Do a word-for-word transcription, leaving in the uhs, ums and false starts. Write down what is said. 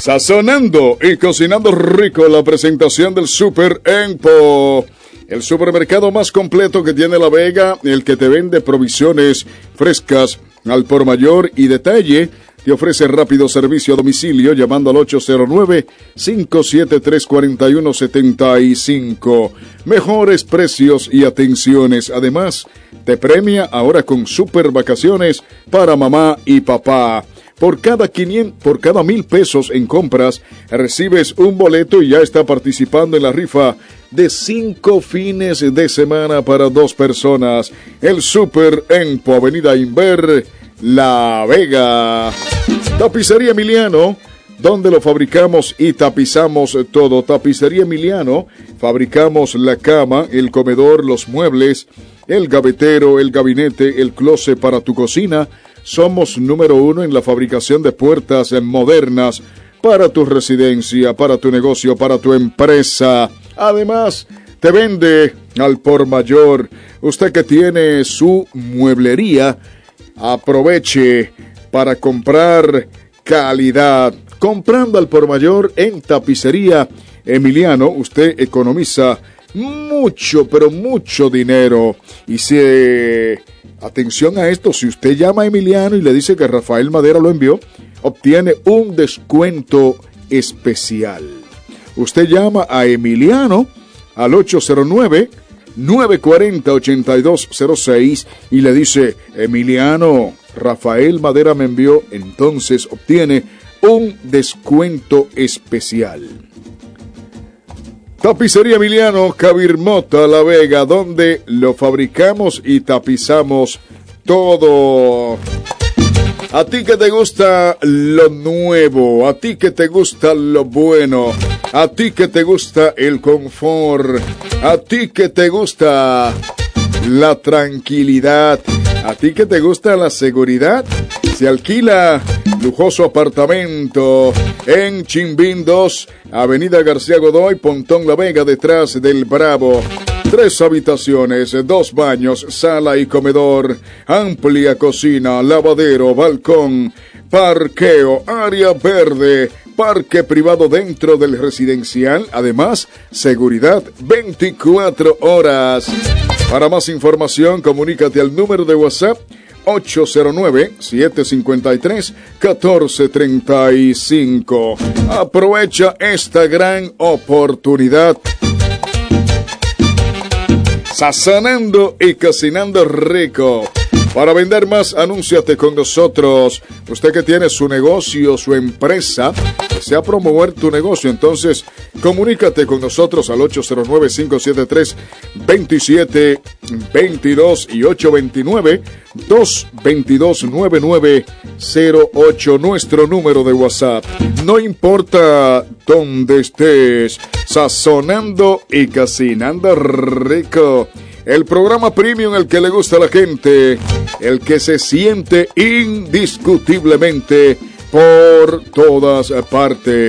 Sazonando y cocinando rico, la presentación del Super Empo, el supermercado más completo que tiene La Vega, el que te vende provisiones frescas al por mayor y detalle. Te ofrece rápido servicio a domicilio llamando al ocho cero nueve, cinco siete tres, cuatro uno siete cinco. Mejores precios y atenciones. Además, te premia ahora con super vacaciones para mamá y papá. Por cada quinientos, por cada mil pesos en compras, recibes un boleto y ya está participando en la rifa de cinco fines de semana para dos personas. El Super Empo, Avenida Inver, La Vega. Tapicería Emiliano, donde lo fabricamos y tapizamos todo. Tapicería Emiliano, fabricamos la cama, el comedor, los muebles, el gavetero, el gabinete, el closet para tu cocina. Somos número uno en la fabricación de puertas modernas para tu residencia, para tu negocio, para tu empresa. Además, te vende al por mayor. Usted que tiene su mueblería, aproveche para comprar calidad. Comprando al por mayor en Tapicería Emiliano, usted economiza mucho, pero mucho dinero. Y si... Atención a esto, si usted llama a Emiliano y le dice que Rafael Madera lo envió, obtiene un descuento especial. Usted llama a Emiliano al ocho cero nueve, nueve cuatro cero, ocho dos cero seis y le dice, Emiliano, Rafael Madera me envió, entonces obtiene un descuento especial. Tapicería Emiliano, Cabirmota, La Vega, donde lo fabricamos y tapizamos todo. A ti que te gusta lo nuevo, a ti que te gusta lo bueno, a ti que te gusta el confort, a ti que te gusta la tranquilidad, a ti que te gusta la seguridad, se alquila lujoso apartamento en Chimbín dos, Avenida García Godoy, Pontón La Vega, detrás del Bravo. Tres habitaciones, dos baños, sala y comedor, amplia cocina, lavadero, balcón, parqueo, área verde, parque privado dentro del residencial. Además, seguridad veinticuatro horas. Para más información, comunícate al número de WhatsApp ocho cero nueve, siete cinco tres, uno cuatro tres cinco. Aprovecha esta gran oportunidad. Sazonando y cocinando rico. Para vender más, anúnciate con nosotros. Usted que tiene su negocio, su empresa, desea promover tu negocio, entonces comunícate con nosotros al ocho cero nueve, cinco siete tres, dos siete dos dos y ocho dos nueve, dos dos nueve nueve cero ocho, nuestro número de WhatsApp. No importa dónde estés, sazonando y cocinando rico. El programa premium, el que le gusta a la gente, el que se siente indiscutiblemente por todas partes.